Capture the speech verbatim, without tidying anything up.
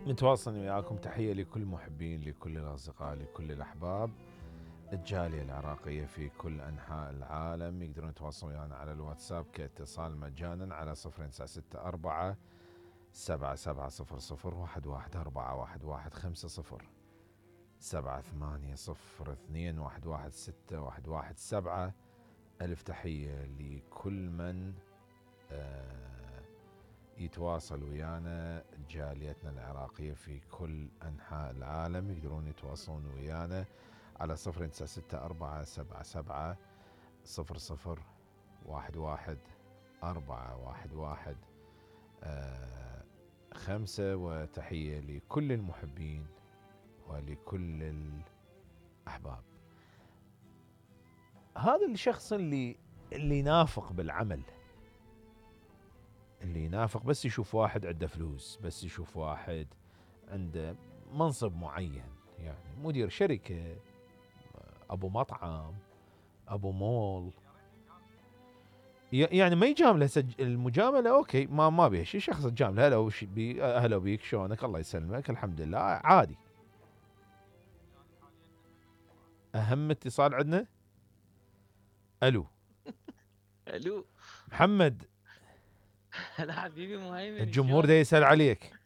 متواصل وياكم. تحية لكل المحبين، لكل الأصدقاء، لكل الأحباب، الجالية العراقية في كل أنحاء العالم. يقدرون يتواصلون ويانا على الواتساب كاتصال مجانا على صفر تسعة ستة أربعة سبعة سبعة صفر صفر واحد واحد أربعة واحد واحد خمسة صفر سبعة ثمانية صفر اثنين واحد واحد ستة واحد واحد سبعة. ألف تحية لكل من آه يتواصل ويانا، جاليتنا العراقية في كل أنحاء العالم. يقدرون يتواصلون ويانا على صفر تسعة ستة أربعة سبعة سبعة صفر صفر واحد واحد أربعة واحد واحد آه خمسة. وتحية لكل المحبين ولكل الأحباب. هذا الشخص اللي اللي ينافق بالعمل، اللي ينافق بس يشوف واحد عنده فلوس، بس يشوف واحد عنده منصب معين، يعني مدير شركة، أبو مطعم، أبو مول، يعني ما يجامله. سج... المجاملة أوكي، ما ما بيه شيء، شخص تجامله هلا وش بي هلا بيك شلونك الله يسلمك الحمد لله عادي. أهم اتصال عندنا. ألو الو. محمد. هلا حبيبي مهيمن، الجمهور ده شلونك؟ يسأل عليك.